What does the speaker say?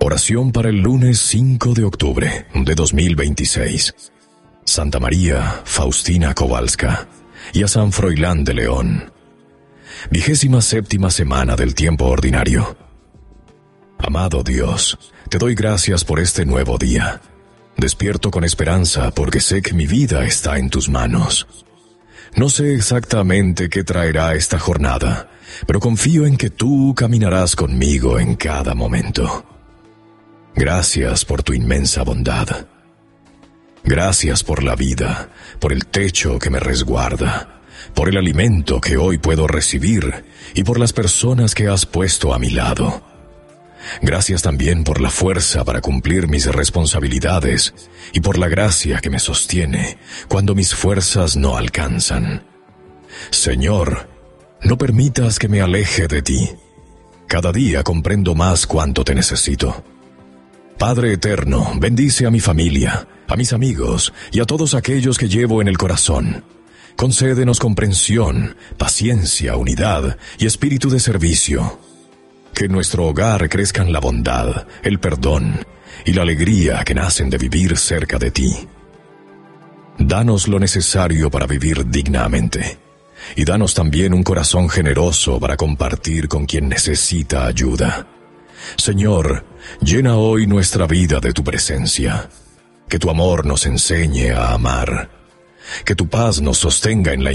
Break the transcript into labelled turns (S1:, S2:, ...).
S1: Oración para el lunes 5 de octubre de 2026. Santa María Faustina Kowalska y a San Froilán de León. 27ª semana del tiempo ordinario. Amado Dios, te doy gracias por este nuevo día. Despierto con esperanza porque sé que mi vida está en tus manos. No sé exactamente qué traerá esta jornada, pero confío en que tú caminarás conmigo en cada momento. Gracias por tu inmensa bondad. Gracias por la vida, por el techo que me resguarda, por el alimento que hoy puedo recibir y por las personas que has puesto a mi lado. Gracias también por la fuerza para cumplir mis responsabilidades y por la gracia que me sostiene cuando mis fuerzas no alcanzan. Señor, no permitas que me aleje de ti. Cada día comprendo más cuánto te necesito. Padre eterno, bendice a mi familia, a mis amigos y a todos aquellos que llevo en el corazón. Concédenos comprensión, paciencia, unidad y espíritu de servicio. Que en nuestro hogar crezcan la bondad, el perdón y la alegría que nacen de vivir cerca de ti. Danos lo necesario para vivir dignamente y danos también un corazón generoso para compartir con quien necesita ayuda. Señor, llena hoy nuestra vida de tu presencia. Que tu amor nos enseñe a amar. Que tu paz nos sostenga en la